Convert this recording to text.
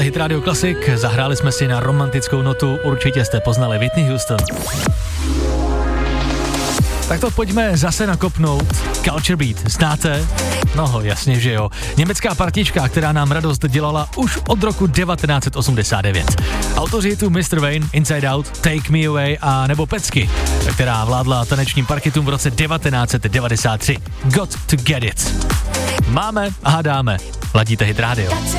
Tohle je Hit Radio Classic, zahráli jsme si na romantickou notu, určitě jste poznali Whitney Houston. Tak to pojďme zase nakopnout. Culture Beat, znáte? No jasně, že jo. Německá partička, která nám radost dělala už od roku 1989. Autoři tu Mr. Wayne, Inside Out, Take Me Away a nebo Pecky, která vládla tanečním parketům v roce 1993. Got to Get It. Máme a dáme. Ladíte Hit Radio.